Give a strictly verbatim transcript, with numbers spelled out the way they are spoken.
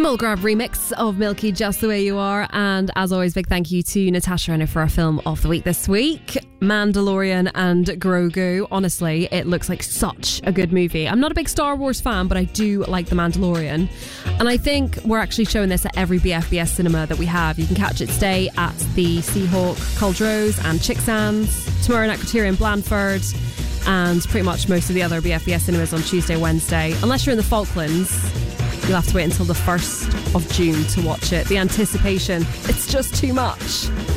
Mulgrave remix of Milky, Just the Way You Are. And as always, big thank you to Natasha Renner for our film of the week this week, Mandalorian and Grogu. Honestly, it looks like such a good movie. I'm not a big Star Wars fan, but I do like The Mandalorian. And I think we're actually showing this at every B F B S cinema that we have. You can catch it today at the Seahawk, Culdrose and Chicksands, tomorrow night Criterion Blandford, and pretty much most of the other B F B S cinemas on Tuesday, Wednesday. Unless you're in the Falklands, you'll have to wait until the first of June to watch it. The anticipation, it's just too much.